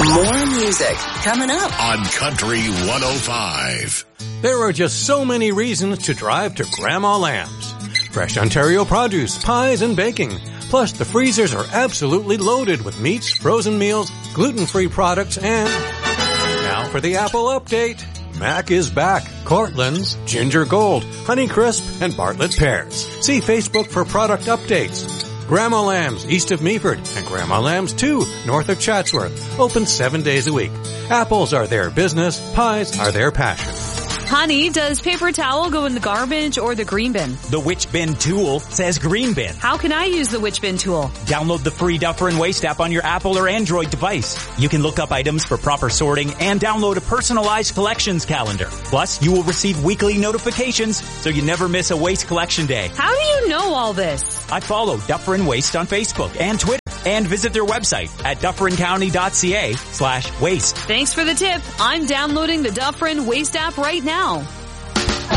More music coming up on Country 105. There are just so many reasons to drive to Grandma Lamb's. Fresh Ontario produce, pies, and baking. Plus, the freezers are absolutely loaded with meats, frozen meals, gluten-free products, and... Now for the Apple update. Mac is back. Cortland's, Ginger Gold, Honeycrisp, and Bartlett Pears. See Facebook for product updates. Grandma Lamb's, east of Meaford, and Grandma Lamb's 2, north of Chatsworth. Open 7 days a week. Apples are their business. Pies are their passion. Honey, does paper towel go in the garbage or the green bin? The Which Bin tool says green bin. How can I use the Which Bin tool? Download the free Duffer and Waste app on your Apple or Android device. You can look up items for proper sorting and download a personalized collections calendar. Plus, you will receive weekly notifications so you never miss a waste collection day. How do you know all this? I follow Duffer and Waste on Facebook and Twitter. And visit their website at dufferincounty.ca/waste. Thanks for the tip. I'm downloading the Duffer and Waste app right now.